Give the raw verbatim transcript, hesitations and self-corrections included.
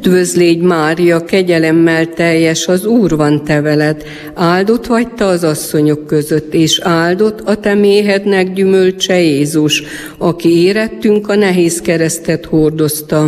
Üdvözlégy Mária, kegyelemmel teljes, az Úr van te veled, áldott vagy te az asszonyok között, és áldott a te méhednek gyümölcse Jézus, aki érettünk a nehéz keresztet hordozta.